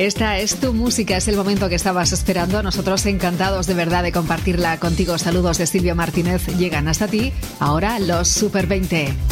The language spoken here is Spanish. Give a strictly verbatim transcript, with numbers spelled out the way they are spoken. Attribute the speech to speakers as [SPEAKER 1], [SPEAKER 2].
[SPEAKER 1] Esta es tu música, es el momento que estabas esperando. Nosotros encantados de verdad de compartirla contigo. Saludos de Silvia Martínez llegan hasta ti. Ahora los Super veinte.